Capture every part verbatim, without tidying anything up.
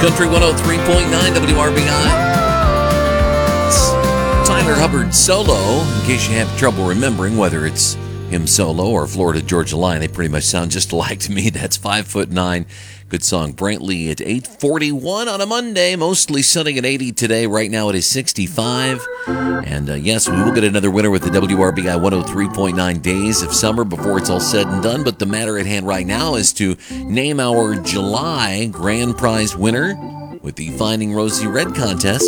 Country one oh three point nine W R B I. It's Tyler Hubbard solo, in case you have trouble remembering whether it's him solo or Florida Georgia Line. They pretty much sound just alike to me. That's five foot nine. Good song. Brantley at eight forty-one on a Monday. Mostly sunny at eighty today. Right now it is sixty-five. And uh, yes, we will get another winner with the W R B I one oh three point nine Days of Summer before it's all said and done. But the matter at hand right now is to name our July grand prize winner with the Finding Rosie Red contest.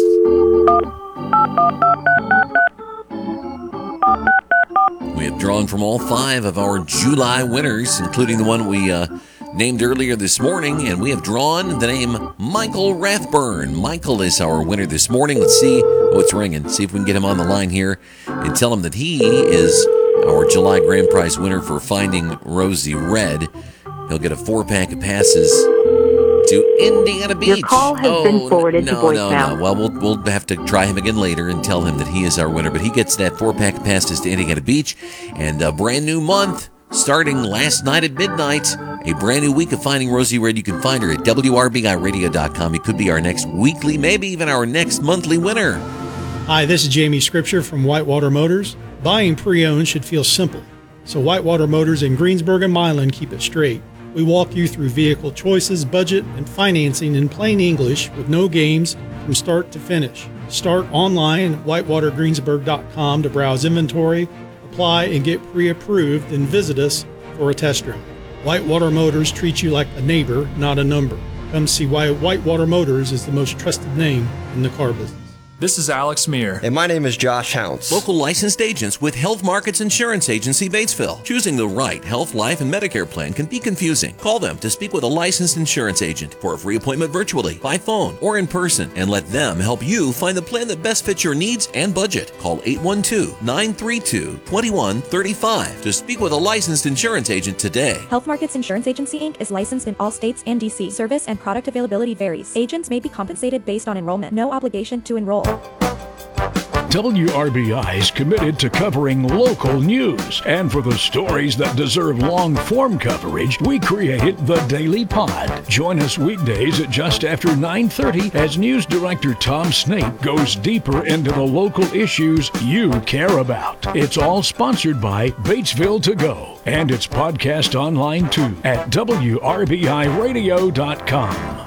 We have drawn from all five of our July winners, including the one we uh, named earlier this morning, and we have drawn the name Michael Rathburn. Michael is our winner this morning. Let's see. Oh, it's ringing. See if we can get him on the line here and tell him that he is our July grand prize winner for Finding Rosie Red. He'll get a four-pack of passes to Indiana Beach. Your call has oh, been forwarded no, to voicemail. No, no, Well, we'll we'll have to try him again later and tell him that he is our winner. But he gets that four-pack of passes to Indiana Beach, and a brand new month starting last night at midnight. A brand new week of Finding Rosie Red. You can find her at W R B I radio dot com. It could be our next weekly, maybe even our next monthly winner. Hi, this is Jamie Scripture from Whitewater Motors. Buying pre-owned should feel simple, so Whitewater Motors in Greensburg and Milan keep it straight. We walk you through vehicle choices, budget, and financing in plain English with no games from start to finish. Start online at whitewater greensburg dot com to browse inventory, apply, and get pre-approved, then visit us for a test drive. Whitewater Motors treats you like a neighbor, not a number. Come see why Whitewater Motors is the most trusted name in the car business. This is Alex Meir. And my name is Josh Hounce. Local licensed agents with Health Markets Insurance Agency, Batesville. Choosing the right health, life, and Medicare plan can be confusing. Call them to speak with a licensed insurance agent for a free appointment virtually, by phone, or in person, and let them help you find the plan that best fits your needs and budget. Call eight one two, nine three two, two one three five to speak with a licensed insurance agent today. Health Markets Insurance Agency, Incorporated is licensed in all states and D C. Service and product availability varies. Agents may be compensated based on enrollment. No obligation to enroll. W R B I is committed to covering local news, and for the stories that deserve long-form coverage, we created the Daily Pod. Join us weekdays at just after nine thirty as News Director Tom Snape goes deeper into the local issues you care about. It's all sponsored by Batesville To Go, and it's podcast online too at W R B I radio dot com.